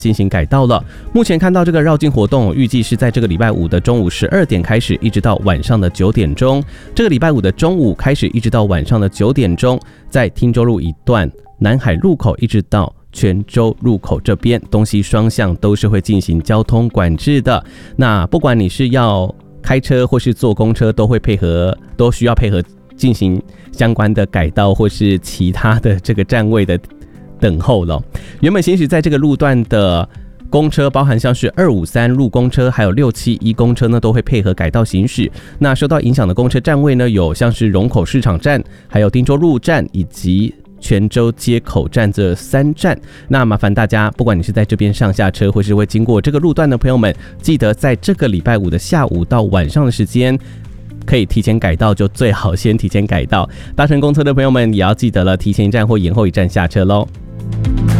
进行改道了。目前看到这个绕境活动，预计是在这个礼拜五的中午12点开始，一直到晚上的9点钟。这个礼拜五的中午开始，一直到晚上的9点钟，在汀州路一段南海路口一直到泉州入口这边，东西双向都是会进行交通管制的。那不管你是要开车或是坐公车，都需要配合进行相关的改道或是其他的这个站位的等候了。原本行驶在这个路段的公车，包含像是253路公车还有671公车呢，都会配合改道行驶。那受到影响的公车站位呢，有像是荣口市场站，还有汀州路站以及泉州街口站这3站。那麻烦大家，不管你是在这边上下车，或是会经过这个路段的朋友们，记得在这个礼拜五的下午到晚上的时间，可以提前改道就最好先提前改道。搭乘公车的朋友们也要记得了，提前一站或延后一站下车咯。